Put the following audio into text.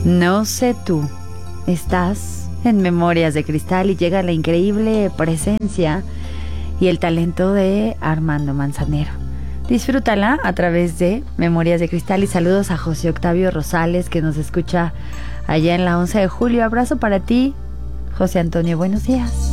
No sé tú, estás en Memorias de Cristal y llega la increíble presencia y el talento de Armando Manzanero. Disfrútala a través de Memorias de Cristal y saludos a José Octavio Rosales que nos escucha allá en la 11 de julio. Abrazo para ti, José Antonio, buenos días.